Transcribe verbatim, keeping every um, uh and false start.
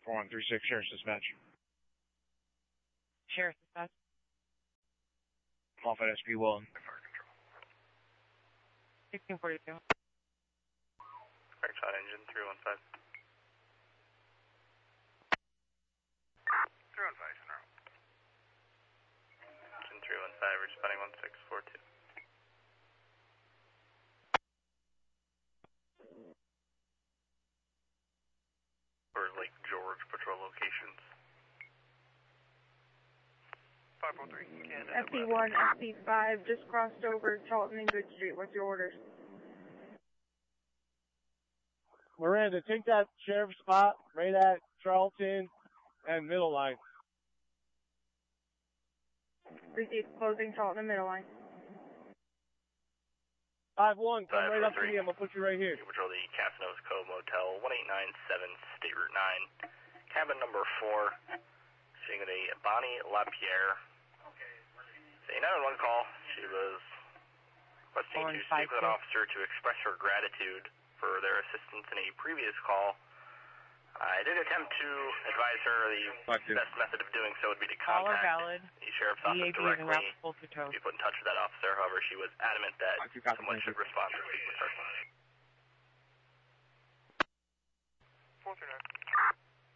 four one three six, Sheriff's Dispatch. Sheriff's Dispatch. Modified S P Willen. sixteen forty-two. Correct shot engine, three one five. three one five, General. Engine three one five, responding one six four two. For Lake George patrol locations. five four three, Canada. S P one, S P five, just crossed over Charlton and Good Street. What's your orders? Miranda, take that sheriff spot right at Charlton and Middle Line. Received, closing Charlton and Middle Line. five one, come right up to me. I'm going to put you right here. You patrol the Casinos Cove Motel, one eight nine seven, State Route nine. Cabin number four, seeing a Bonnie LaPierre. A nine one one call. She was requesting to speak with an officer to express her gratitude for their assistance in a previous call. I did attempt to advise her the best method of doing so would be to contact the sheriff's office directly to be put in touch with that officer. However, she was adamant that someone should respond to speak with her. four three nine.